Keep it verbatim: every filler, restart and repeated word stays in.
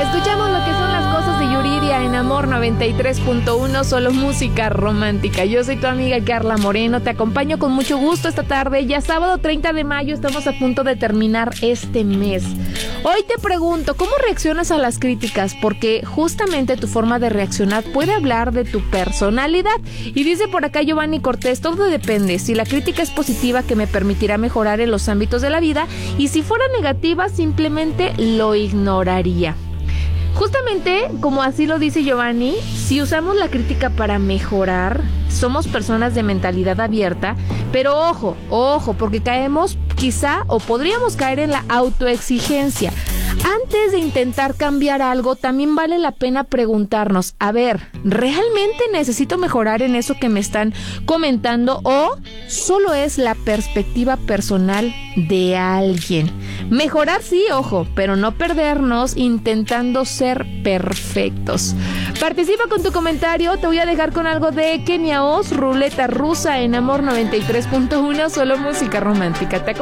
Escuchamos lo que son las cosas de Yuridia en Amor noventa y tres punto uno, solo música romántica. Yo soy tu amiga Carla Moreno, te acompaño con mucho gusto esta tarde. Ya sábado treinta de mayo, estamos a punto de terminar este mes. Hoy te pregunto, ¿cómo reaccionas a las críticas? Porque justamente tu forma de reaccionar puede hablar de tu personalidad. Y dice por acá Giovanni Cortés, todo depende. Si la crítica es positiva, que me permitirá mejorar en los ámbitos de la vida, y si fuera negativa, simplemente lo ignoraría. Justamente, como así lo dice Giovanni, si usamos la crítica para mejorar, somos personas de mentalidad abierta, pero ojo, ojo, porque caemos quizá o podríamos caer en la autoexigencia. Antes de intentar cambiar algo, también vale la pena preguntarnos, a ver, ¿realmente necesito mejorar en eso que me están comentando o solo es la perspectiva personal de alguien? Mejorar sí, ojo, pero no perdernos intentando ser perfectos. Participa con tu comentario, te voy a dejar con algo de Kenia Oz, Ruleta Rusa en Amor noventa y tres punto uno, solo música romántica. Te